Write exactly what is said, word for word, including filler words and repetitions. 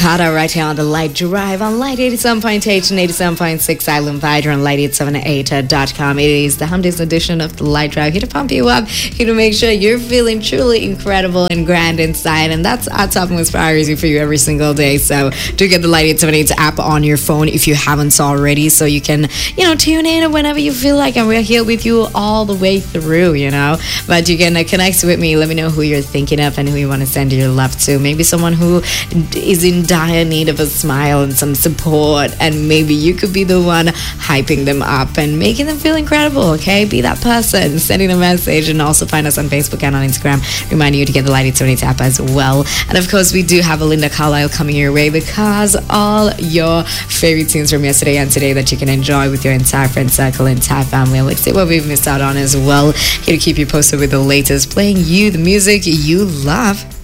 Hada right here on the Light Drive on Light eighty-seven point eight and eighty-seven point six Island Vider on light eight seven eight dot com. It is the Humdays edition of the Light Drive, here to pump you up, here to make sure you're feeling truly incredible and grand inside, and that's our top most priority for you every single day. So do get the Light eight seven eight app on your phone if you haven't already, so you can, you know, tune in whenever you feel like, and we're here with you all the way through, you know. But you can uh, connect with me. Let me know who you're thinking of and who you want to send your love to. Maybe someone who is in dire need of a smile and some support, and maybe you could be the one hyping them up and making them feel incredible. Okay, be that person sending a message. And also find us on Facebook and on Instagram, reminding you to get the Light eight seven eight app as well. And of course, we do have a Linda Carlisle coming your way, because all your favorite tunes from yesterday and today that you can enjoy with your entire friend circle, entire family, and let's see what we've missed out on as well. Here to keep you posted with the latest, playing you the music you love.